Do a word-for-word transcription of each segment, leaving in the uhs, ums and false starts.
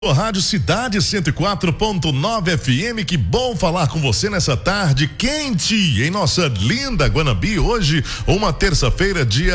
Rádio Cidade cento e quatro ponto nove F M, que bom falar com você nessa tarde quente em nossa linda Guanambi. Hoje, uma terça-feira, dia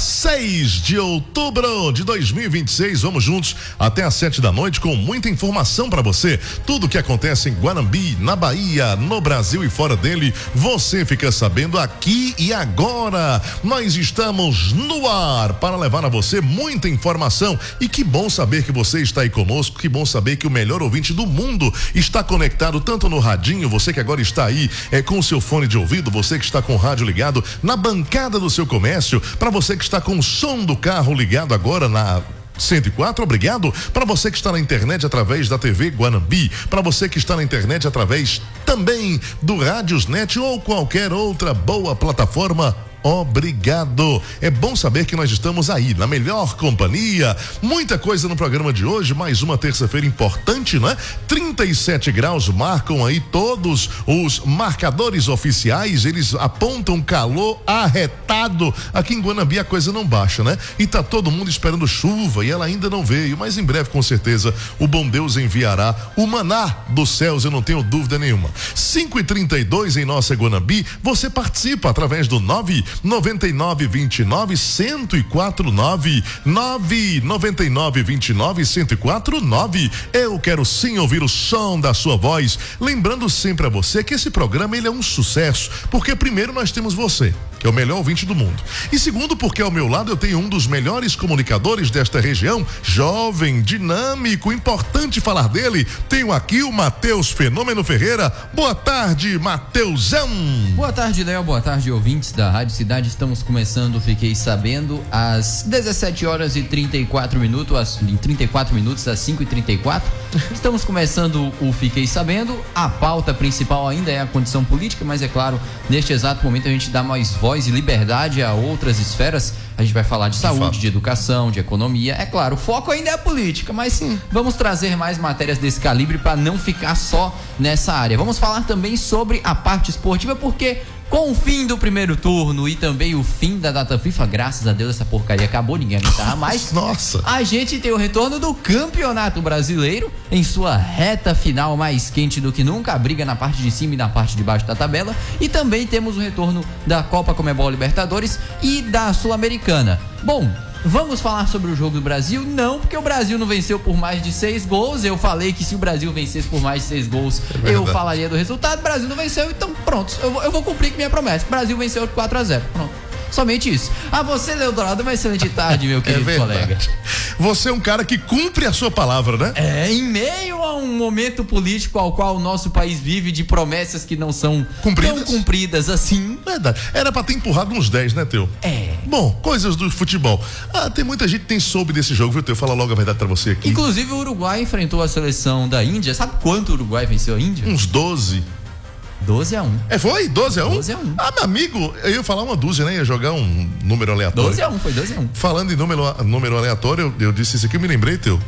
seis de outubro de dois mil e vinte e seis. Vamos juntos até às sete da noite com muita informação para você. Tudo o que acontece em Guanambi, na Bahia, no Brasil e fora dele, você fica sabendo aqui e agora. Nós estamos no ar para levar a você muita informação e que bom saber que você está aí conosco. Que bom saber que o melhor ouvinte do mundo está conectado tanto no radinho, você que agora está aí é, com o seu fone de ouvido, você que está com o rádio ligado na bancada do seu comércio, para você que está com o som do carro ligado agora na cento e quatro, obrigado. Para você que está na internet através da T V Guanambi, para você que está na internet através também do Radiosnet ou qualquer outra boa plataforma, obrigado. É bom saber que nós estamos aí, na melhor companhia. Muita coisa no programa de hoje, mais uma terça-feira importante, não é? trinta e sete graus marcam aí todos os marcadores oficiais, eles apontam calor arretado. Aqui em Guanambi a coisa não baixa, né? E tá todo mundo esperando chuva e ela ainda não veio, mas em breve com certeza o bom Deus enviará o maná dos céus, eu não tenho dúvida nenhuma. cinco e trinta e dois em nossa Guanambi, você participa através do nove noventa e nove vinte e nove cento e quatro nove nove noventa e nove vinte e nove cento e quatro nove. Eu quero sim ouvir o som da sua voz, lembrando sempre a você que esse programa ele é um sucesso, porque primeiro nós temos você, que é o melhor ouvinte do mundo, e segundo porque ao meu lado eu tenho um dos melhores comunicadores desta região, jovem, dinâmico, importante falar dele. Tenho aqui o Matheus Fenômeno Ferreira. Boa tarde, Matheusão. Boa tarde, Léo, boa tarde, ouvintes da Rádio Cidade. Estamos começando, fiquei sabendo, às dezessete horas e trinta e quatro minutos, às, em trinta e quatro minutos, às cinco e trinta e quatro. Estamos começando o Fiquei Sabendo. A pauta principal ainda é a condição política, mas é claro, neste exato momento a gente dá mais voz e liberdade a outras esferas. A gente vai falar de saúde, de, de educação, de economia. É claro, o foco ainda é a política, mas sim, vamos trazer mais matérias desse calibre para não ficar só nessa área. Vamos falar também sobre a parte esportiva, porque com o fim do primeiro turno e também o fim da data FIFA, graças a Deus essa porcaria acabou, ninguém aguentava mais. Nossa! A gente tem o retorno do Campeonato Brasileiro em sua reta final mais quente do que nunca, a briga na parte de cima e na parte de baixo da tabela, e também temos o retorno da Copa Conmebol Libertadores e da Sul-Americana. Bom, vamos falar sobre o jogo do Brasil? Não, porque o Brasil não venceu por mais de seis gols. Eu falei que se o Brasil vencesse por mais de seis gols, é eu falaria do resultado. O Brasil não venceu, então pronto, eu vou, eu vou cumprir com minha promessa. O Brasil venceu por quatro a zero, pronto. Somente isso. A você, Leodorado, uma excelente tarde, meu querido é colega. Você é um cara que cumpre a sua palavra, né? É, em meio a um momento político ao qual o nosso país vive, de promessas que não são cumpridas? tão cumpridas assim. Verdade. Era pra ter empurrado uns dez, né, Teu? É. Bom, coisas do futebol. Ah, tem muita gente que tem soube desse jogo, viu, Teu? Fala logo a verdade pra você aqui. Inclusive o Uruguai enfrentou a seleção da Índia. Sabe quanto o Uruguai venceu a Índia? Uns doze. doze a um. É, foi? doze a um? doze a um. Ah, meu amigo, eu ia falar uma dúzia, né? Ia jogar um número aleatório. doze a um, foi doze a um. Falando em número, número aleatório, eu, eu disse isso aqui, eu me lembrei, Teu.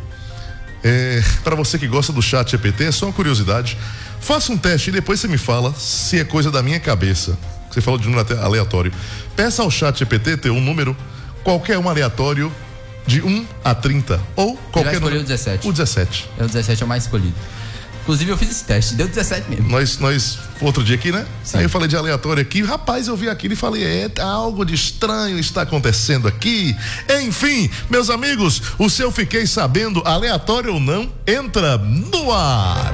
É, para você que gosta do chat G P T, é só uma curiosidade. Faça um teste e depois você me fala se é coisa da minha cabeça. Você falou de número aleatório. Peça ao chat G P T ter um número, qualquer um aleatório, de um a trinta. Ou qualquer número. O dezessete. O dezessete. É o dezessete, é o mais escolhido. Inclusive eu fiz esse teste, deu dezessete mesmo. Nós, nós, outro dia aqui, né? Sim. Aí eu falei de aleatório aqui, rapaz, eu vi aquilo e falei, é, algo de estranho está acontecendo aqui. Enfim, meus amigos, o seu Fiquei Sabendo, aleatório ou não, entra no ar.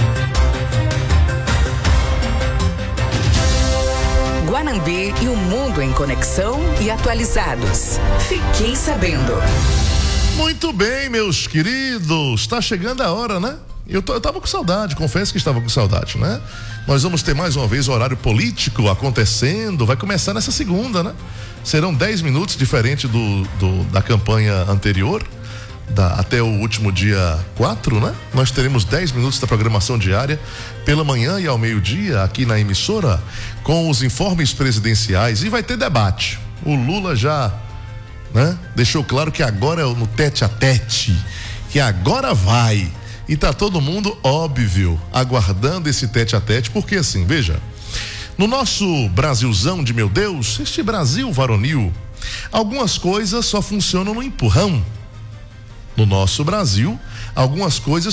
Guanambi e o mundo em conexão e atualizados. Fiquei Sabendo. Muito bem, meus queridos, tá chegando a hora, né? Eu, tô, eu tava com saudade, confesso que estava com saudade, né? Nós vamos ter mais uma vez o horário político acontecendo, vai começar nessa segunda, né? Serão dez minutos diferente do, do da campanha anterior, da, até o último dia quatro, né? Nós teremos dez minutos da programação diária pela manhã e ao meio-dia aqui na emissora com os informes presidenciais e vai ter debate. O Lula já, né? Deixou claro que agora é no tete a tete, que agora vai. E tá todo mundo, óbvio, aguardando esse tete a tete, porque assim, veja, no nosso Brasilzão de meu Deus, este Brasil varonil, algumas coisas só funcionam no empurrão. No nosso Brasil, algumas coisas